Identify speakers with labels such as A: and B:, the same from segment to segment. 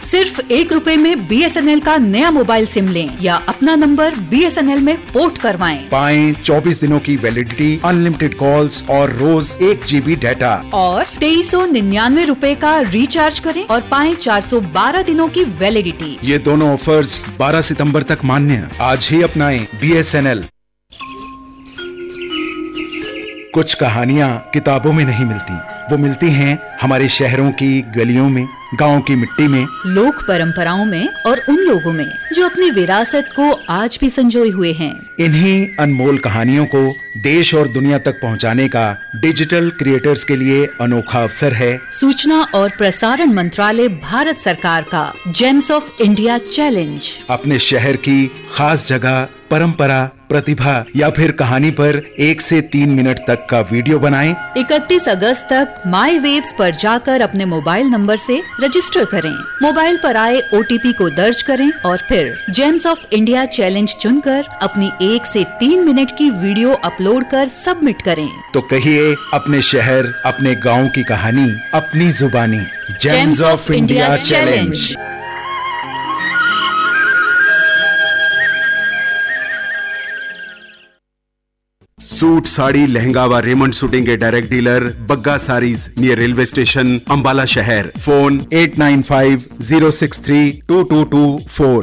A: सिर्फ ₹1 में BSNL का नया मोबाइल सिम लें या अपना नंबर BSNL में पोर्ट करवाएं।
B: पाएं 24 दिनों की वैलिडिटी, अनलिमिटेड कॉल्स और रोज 1 GB डाटा।
A: और ₹2399 का रिचार्ज करें और पाएं 412 दिनों की वैलिडिटी।
B: ये दोनों ऑफर्स 12 सितंबर तक मान्य। आज ही अपनाएं BSNL। कुछ कहानियाँ किताबों में नहीं मिलती, वो मिलती हैं हमारे शहरों की गलियों में, गांव की मिट्टी में,
A: लोक परंपराओं में और उन लोगों में जो अपनी विरासत को आज भी संजोए हुए हैं।
B: इन्हीं अनमोल कहानियों को देश और दुनिया तक पहुंचाने का डिजिटल क्रिएटर्स के लिए अनोखा अवसर है
A: सूचना और प्रसारण मंत्रालय भारत सरकार का जेम्स ऑफ इंडिया चैलेंज।
B: अपने शहर की खास जगह, परंपरा, प्रतिभा या फिर कहानी पर 1 से 3 मिनट तक का वीडियो बनाएं।
A: 31 अगस्त तक माई वेव्स पर जाकर अपने मोबाइल नंबर से रजिस्टर करें। मोबाइल पर आए OTP को दर्ज करें और फिर जेम्स ऑफ इंडिया चैलेंज चुनकर अपनी 1 से 3 मिनट की वीडियो अपलोड कर सबमिट करें।
B: तो कहिए अपने शहर, अपने गांव की कहानी अपनी जुबानी।
A: James of India challenge.
C: Suit, sari, lehenga व रेमंड शूटिंग के direct dealer Bagga saris near railway station, Ambala शहर। फोन
B: 8950632224।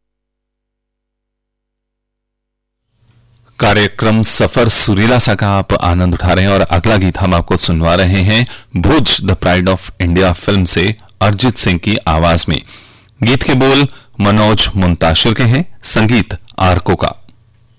D: कार्यक्रम सफर सुरीला सा का आप आनंद उठा रहे हैं और अगला गीत हम आपको सुनवा रहे हैं भुज the pride of India film से अरिजीत सिंह की आवाज में। गीत के बोल मनोज मुंताशिर के हैं, संगीत आरको का।